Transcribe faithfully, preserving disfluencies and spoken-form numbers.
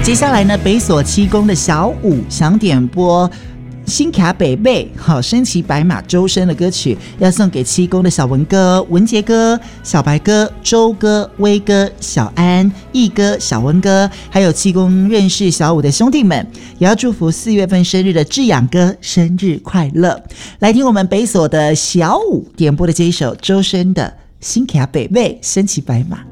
接下来呢，北所七公的小五想点播新卡北贝好身骑白马周深的歌曲，要送给七公的小文哥、文杰哥、小白哥、周哥、威哥、小安、义哥、小文哥，还有七公认识小五的兄弟们，也要祝福四月份生日的志养哥生日快乐。来听我们北所的小五点播的这一首周深的新卡北贝身骑白马。